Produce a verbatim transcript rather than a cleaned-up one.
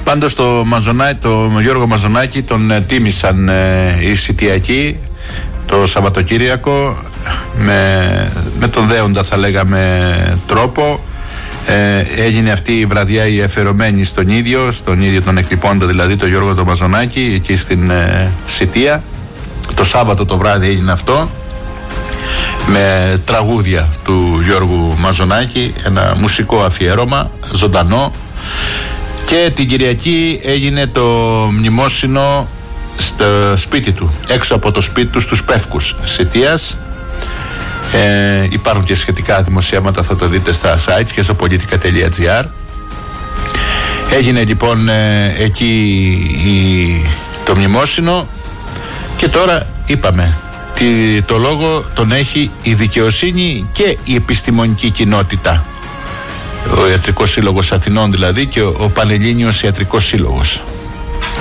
Πάντως το, Μαζονά, το Γιώργο Μαζονάκη τον ε, τίμησαν ε, οι Σιτιακοί το Σαββατοκύριακο με, με τον δέοντα, θα λέγαμε, τρόπο. Ε, έγινε αυτή η βραδιά η αφιερωμένη στον ίδιο, στον ίδιο τον εκλειπώντα, δηλαδή τον Γιώργο τον Μαζονάκη, εκεί στην ε, Σιτία. Το Σάββατο το βράδυ έγινε αυτό, με τραγούδια του Γιώργου Μαζονάκη, ένα μουσικό αφιέρωμα ζωντανό. Και την Κυριακή έγινε το μνημόσυνο στο σπίτι του, έξω από το σπίτι του, στους Πεύκους Σιτίας. Ε, υπάρχουν και σχετικά δημοσιεύματα, θα το δείτε στα sites και στο politica τελεία gr. Έγινε λοιπόν ε, εκεί η, το μνημόσυνο. Και τώρα είπαμε, τι, το λόγο τον έχει η δικαιοσύνη και η επιστημονική κοινότητα. Ο Ιατρικός Σύλλογος Αθηνών δηλαδή και ο, ο Πανελλήνιος Ιατρικός Σύλλογος.